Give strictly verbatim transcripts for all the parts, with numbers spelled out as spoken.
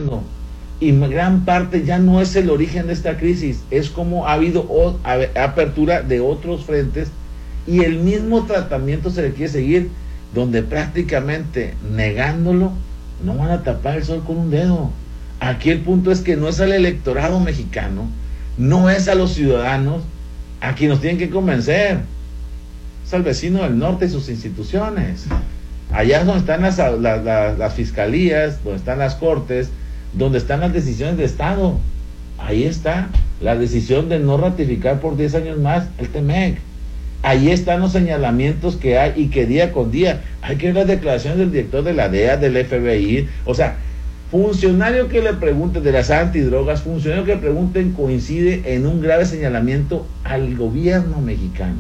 gobierno. Y gran parte ya no es el origen de esta crisis, es como ha habido o, a, apertura de otros frentes y el mismo tratamiento se le quiere seguir, donde prácticamente negándolo no van a tapar el sol con un dedo. Aquí el punto es que no es al electorado mexicano, no es a los ciudadanos a quienes nos tienen que convencer, es al vecino del norte y sus instituciones. Allá es donde están las, las, las, las fiscalías, donde están las cortes, donde están las decisiones de Estado. Ahí está la decisión de no ratificar por diez años más el T-M E C. Ahí están los señalamientos que hay y que día con día hay que ver las declaraciones del director de la D E A, del F B I. O sea, funcionario que le pregunten de las antidrogas, funcionario que le pregunten, coincide en un grave señalamiento al gobierno mexicano.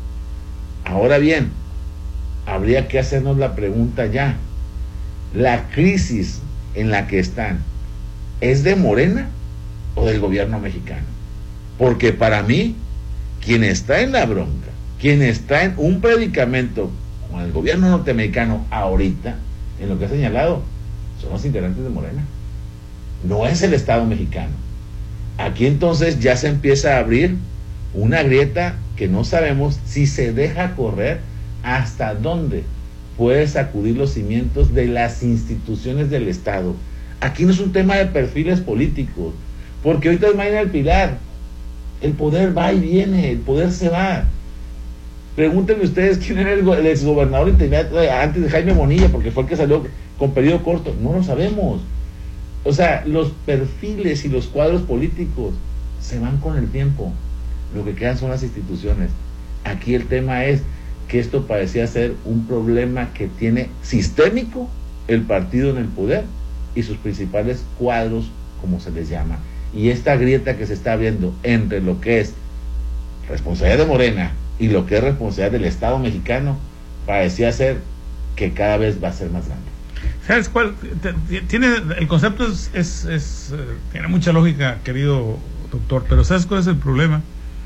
Ahora bien, habría que hacernos la pregunta ya: la crisis en la que están, ¿es de Morena o del gobierno mexicano? Porque para mí, quien está en la bronca, quien está en un predicamento con el gobierno norteamericano ahorita, en lo que ha señalado, son los integrantes de Morena, no es el Estado mexicano. Aquí entonces ya se empieza a abrir una grieta que no sabemos si se deja correr hasta dónde puede sacudir los cimientos de las instituciones del Estado. Aquí no es un tema de perfiles políticos, porque ahorita es Mayra del Pilar, el poder va y viene, el poder se va. Pregúntenme ustedes quién era el, el exgobernador inmediato antes de Jaime Bonilla, porque fue el que salió con periodo corto. No lo sabemos. O sea, los perfiles y los cuadros políticos se van con el tiempo. Lo que quedan son las instituciones. Aquí el tema es que esto parecía ser un problema que tiene sistémico el partido en el poder y sus principales cuadros, como se les llama. Y esta grieta que se está abriendo entre lo que es responsabilidad de Morena y lo que es responsabilidad del Estado mexicano, parecía ser que cada vez va a ser más grande. ¿Sabes cuál? Tiene, el concepto es, es, es tiene mucha lógica, querido doctor, pero ¿sabes cuál es el problema?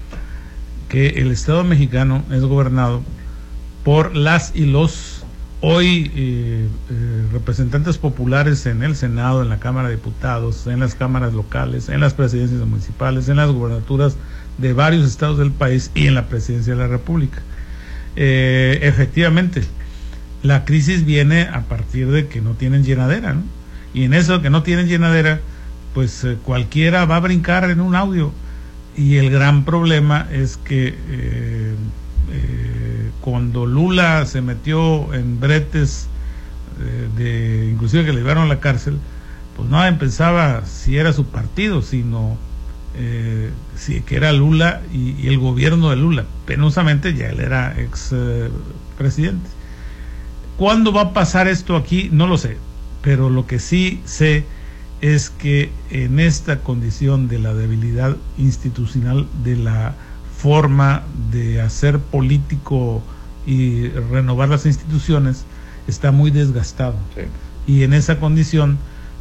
Que el Estado mexicano es gobernado por las y los hoy eh, eh, representantes populares en el Senado, en la Cámara de Diputados, en las cámaras locales, en las presidencias municipales, en las gubernaturas de varios estados del país y en la presidencia de la República. Eh, efectivamente, la crisis viene a partir de que no tienen llenadera, ¿no? Y en eso que no tienen llenadera, pues eh, cualquiera va a brincar en un audio. Y el gran problema es que eh, eh, cuando Lula se metió en bretes eh, de inclusive que le llevaron a la cárcel, pues no pensaba si era su partido, sino eh, si, que era Lula y, y el gobierno de Lula. Penosamente ya él era ex eh, presidente. ¿Cuándo va a pasar esto aquí? No lo sé, pero lo que sí sé es que en esta condición de la debilidad institucional, de la forma de hacer político y renovar las instituciones, está muy desgastado. Sí. Y en esa condición,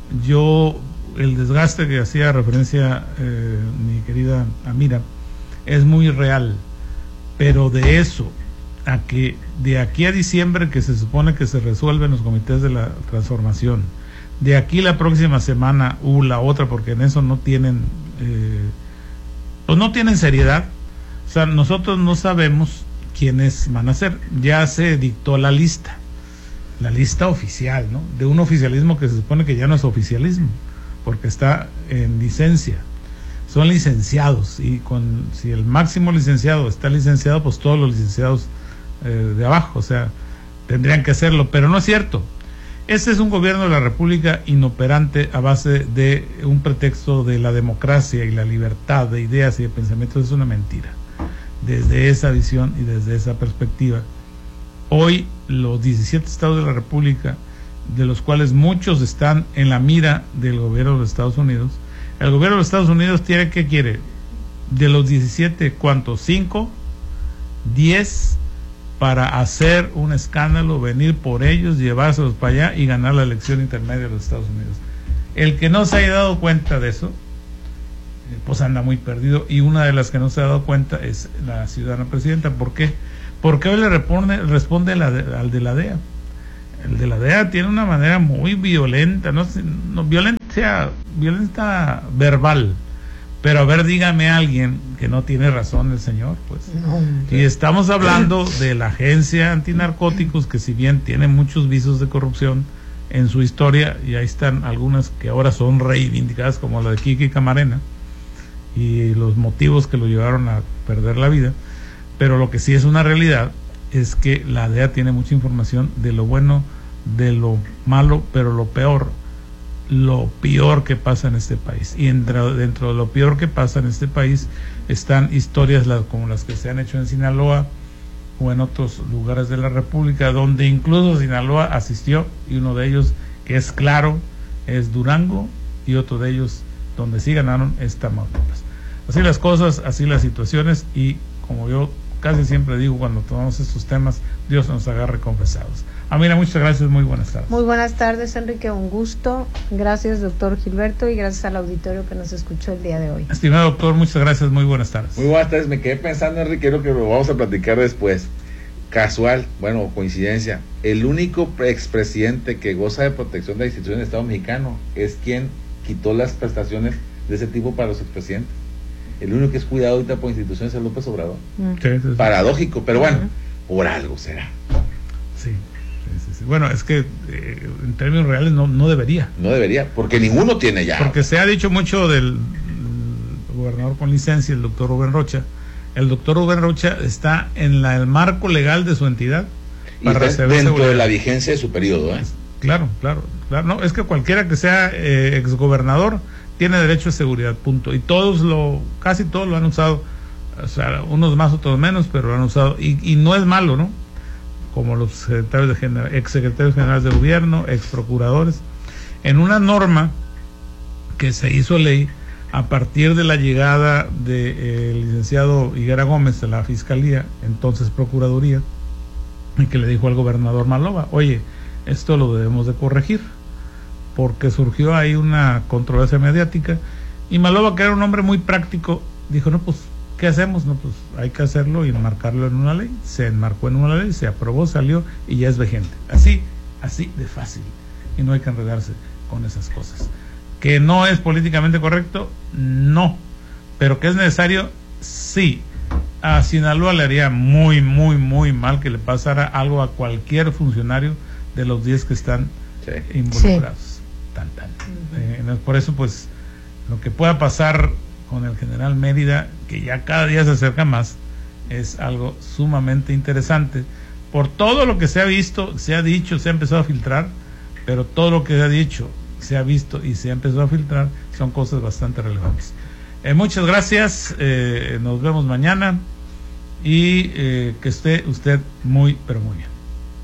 yo, el desgaste que hacía referencia eh, mi querida Amira, es muy real, pero de eso a que de aquí a diciembre, que se supone que se resuelven los comités de la transformación, de aquí la próxima semana u la otra, porque en eso no tienen eh, pues no tienen seriedad. O sea, nosotros no sabemos quiénes van a ser. Ya se dictó la lista, la lista oficial, ¿no? De un oficialismo que se supone que ya no es oficialismo, porque está en licencia. Son licenciados, y con si el máximo licenciado está licenciado, pues todos los licenciados eh, de abajo, o sea, tendrían que hacerlo, pero no es cierto. Este es un gobierno de la República inoperante a base de un pretexto de la democracia y la libertad de ideas y de pensamientos. Es una mentira. Desde esa visión y desde esa perspectiva, hoy los diecisiete estados de la República, de los cuales muchos están en la mira del gobierno de los Estados Unidos, el gobierno de los Estados Unidos tiene, ¿qué quiere? De los diecisiete, ¿cuántos? ¿cinco? ¿diez? Para hacer un escándalo, venir por ellos, llevárselos para allá y ganar la elección intermedia de los Estados Unidos. El que no se haya dado cuenta de eso, pues anda muy perdido, y una de las que no se ha dado cuenta es la ciudadana presidenta. ¿Por qué? Porque hoy le responde, responde la de, al de la D E A. El de la D E A tiene una manera muy violenta, no, no violenta, sea violencia verbal, pero a ver, dígame a alguien que no tiene razón el señor, pues. No, y estamos hablando de la agencia antinarcóticos, que si bien tiene muchos visos de corrupción en su historia, y ahí están algunas que ahora son reivindicadas, como la de Kiki Camarena, y los motivos que lo llevaron a perder la vida, pero lo que sí es una realidad es que la D E A tiene mucha información de lo bueno, de lo malo, pero lo peor, lo peor que pasa en este país. Y dentro, dentro de lo peor que pasa en este país están historias las, como las que se han hecho en Sinaloa o en otros lugares de la República, donde incluso Sinaloa asistió, y uno de ellos que es claro es Durango, y otro de ellos donde sí ganaron es Tamaulipas. Así las cosas, así las situaciones, y como yo casi siempre digo cuando tomamos estos temas, Dios nos agarre confesados. Amira, muchas gracias, muy buenas tardes. Muy buenas tardes, Enrique, un gusto. Gracias, doctor Gilberto, y gracias al auditorio que nos escuchó el día de hoy. Estimado doctor, muchas gracias, muy buenas tardes. Muy buenas tardes, me quedé pensando, Enrique, creo que lo vamos a platicar después. Casual, bueno, coincidencia, el único expresidente que goza de protección de la institución del Estado mexicano es quien quitó las prestaciones de ese tipo para los expresidentes. El único que es cuidado ahorita por instituciones es López Obrador. Mm. Sí, sí, sí. Paradójico, pero bueno, uh-huh. por algo será. Sí. Sí, sí. Bueno, es que eh, en términos reales no, no debería. No debería, porque ninguno tiene ya. Porque se ha dicho mucho del gobernador con licencia, el doctor Rubén Rocha. El doctor Rubén Rocha está en la, el marco legal de su entidad. Para y dentro seguridad. De la vigencia de su periodo. ¿eh? Claro, claro, claro. No, es que cualquiera que sea eh, exgobernador tiene derecho a seguridad, punto. Y todos lo, casi todos lo han usado, o sea, unos más, otros menos, pero lo han usado. Y, y no es malo, ¿no? Como los secretarios de general, ex secretarios generales de gobierno, ex procuradores, en una norma que se hizo ley a partir de la llegada del de, eh, licenciado Higuera Gómez a la Fiscalía, entonces Procuraduría, y que le dijo al gobernador Maloba, oye, esto lo debemos de corregir, porque surgió ahí una controversia mediática, y Maloba, que era un hombre muy práctico, dijo, no, pues, ¿qué hacemos? No, pues hay que hacerlo y enmarcarlo en una ley. Se enmarcó en una ley, se aprobó, salió y ya es vigente. Así, así de fácil. Y no hay que enredarse con esas cosas. ¿Que no es políticamente correcto? No. ¿Pero que es necesario? Sí. A Sinaloa le haría muy, muy, muy mal que le pasara algo a cualquier funcionario de los diez que están sí. involucrados. Sí. Tan, tan. Uh-huh. Eh, por eso, pues, lo que pueda pasar con el general Mérida, que ya cada día se acerca más, es algo sumamente interesante, por todo lo que se ha visto, se ha dicho, se ha empezado a filtrar, pero todo lo que se ha dicho, se ha visto y se ha empezado a filtrar, son cosas bastante relevantes. Eh, muchas gracias, eh, nos vemos mañana, y eh, que esté usted muy, pero muy bien.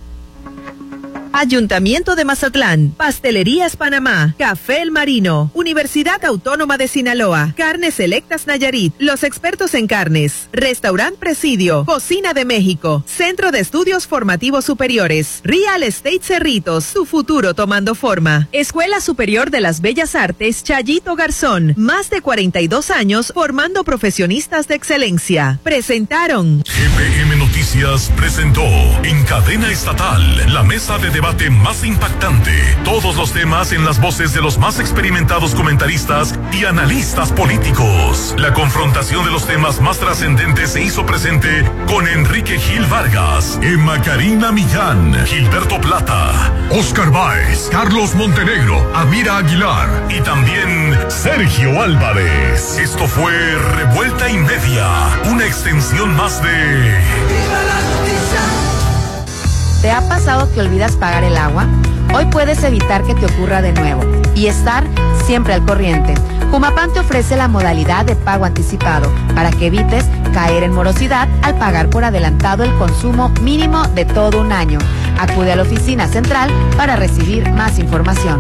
Ayuntamiento de Mazatlán, Pastelerías Panamá, Café El Marino, Universidad Autónoma de Sinaloa, Carnes Selectas Nayarit, los expertos en carnes, Restaurant Presidio, Cocina de México, Centro de Estudios Formativos Superiores, Real Estate Cerritos, tu futuro tomando forma, Escuela Superior de las Bellas Artes Chayito Garzón, más de cuarenta y dos años formando profesionistas de excelencia. Presentaron G P M Noticias presentó en cadena estatal la mesa de debate más impactante. Todos los temas en las voces de los más experimentados comentaristas y analistas políticos. La confrontación de los temas más trascendentes se hizo presente con Enrique Gil Vargas, Emma Karina Millán, Gilberto Plata, Oscar Báez, Carlos Montenegro, Amira Aguilar y también Sergio Álvarez. Esto fue Revuelta y Media, una extensión más de ¡Viva la noticia! ¿Te ha pasado que olvidas pagar el agua? Hoy puedes evitar que te ocurra de nuevo y estar siempre al corriente. Humapan te ofrece la modalidad de pago anticipado para que evites caer en morosidad al pagar por adelantado el consumo mínimo de todo un año. Acude a la oficina central para recibir más información.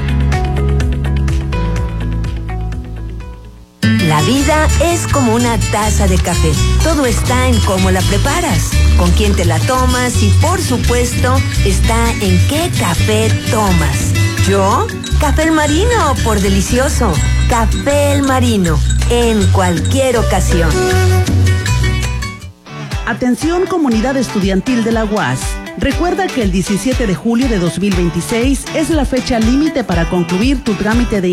La vida es como una taza de café. Todo está en cómo la preparas, con quién te la tomas y, por supuesto, está en qué café tomas. ¿Yo? Café El Marino, por delicioso. Café El Marino, en cualquier ocasión. Atención, comunidad estudiantil de la U A S. Recuerda que el diecisiete de julio de dos mil veintiséis es la fecha límite para concluir tu trámite de